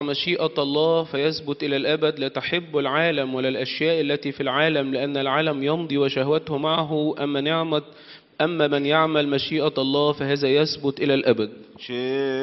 مشيئة الله فيثبت إلى الأبد. لا تحب العالم ولا الأشياء التي في العالم، لأن العالم يمضي وشهوته معه. أما من يعمل مشيئة الله فهذا يثبت إلى الأبد.